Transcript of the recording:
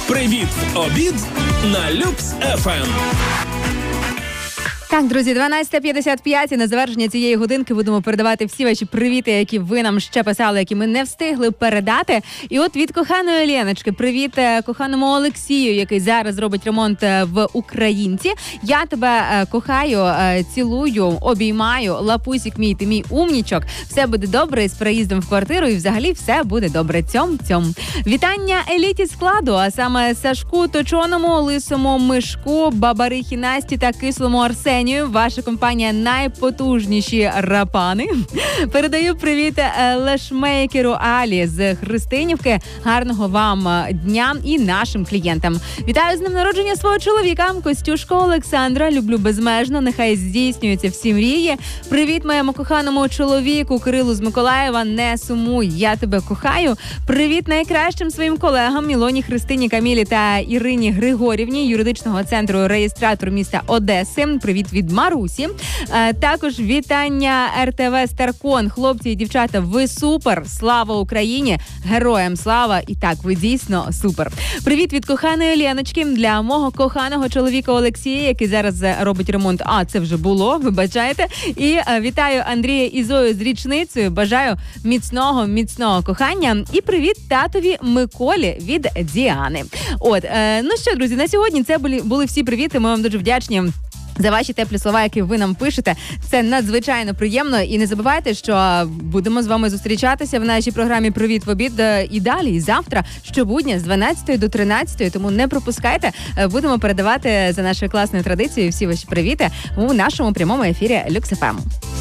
Привіт в обід на Люкс ФМ. Так, друзі, 12:55, і на завершення цієї годинки будемо передавати всі ваші привіти, які ви нам ще писали, які ми не встигли передати. І от від коханої Леночки, привіт коханому Олексію, який зараз робить ремонт в Українці. Я тебе кохаю, цілую, обіймаю, лапусік мій, ти мій умнічок. Все буде добре з переїздом в квартиру і взагалі все буде добре. Цьом-цьом. Вітання еліті складу, а саме Сашку, Точоному, Лисому, Мишку, Бабарихі Насті та Кислому Арсенію. Ваша компанія найпотужніші рапани. Передаю привіт лешмейкеру Алі з Христинівки. Гарного вам дня і нашим клієнтам. Вітаю з днем народження свого чоловіка, Костюшко Олександра. Люблю безмежно, нехай здійснюються всі мрії. Привіт моєму коханому чоловіку Кирилу з Миколаєва. Не сумуй, я тебе кохаю. Привіт найкращим своїм колегам Мілоні, Христині, Камілі та Ірині Григорівні, юридичного центру реєстратор міста Одеси. Привіт від Марусі. Також вітання РТВ Старкон. Хлопці і дівчата, ви супер! Слава Україні! Героям слава! І так, ви дійсно супер! Привіт від коханої Леночки для мого коханого чоловіка Олексія, який зараз робить ремонт. А, це вже було, вибачайте. І вітаю Андрія і Зою з річницею. Бажаю міцного кохання. І привіт татові Миколі від Діани. От, ну що, друзі, на сьогодні це були всі привіти. Ми вам дуже вдячні за ваші теплі слова, які ви нам пишете. Це надзвичайно приємно. І не забувайте, що будемо з вами зустрічатися в нашій програмі «Привіт в обід» і далі, і завтра, щобудня з 12 до 13. Тому не пропускайте. Будемо передавати за нашою класною традицією всі ваші привіти у нашому прямому ефірі Люкс ФМ.